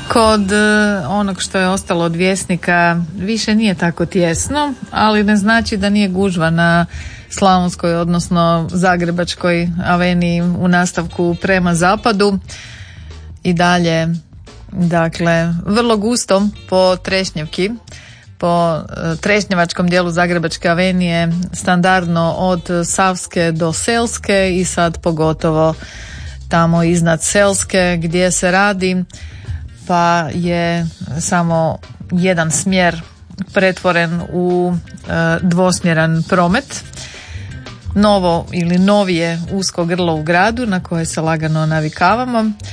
Kod onog što je ostalo od Vjesnika više nije tako tjesno, ali ne znači da nije gužva na Slavonskoj, odnosno Zagrebačkoj aveniji u nastavku prema zapadu. I dalje, dakle, vrlo gusto po Trešnjevki, po trešnjevačkom dijelu Zagrebačke avenije, standardno od Savske do Selske i sad pogotovo tamo iznad Selske gdje se radi, pa je samo jedan smjer pretvoren u dvosmjeran promet. Novo ili novije usko grlo u gradu na koje se lagano navikavamo.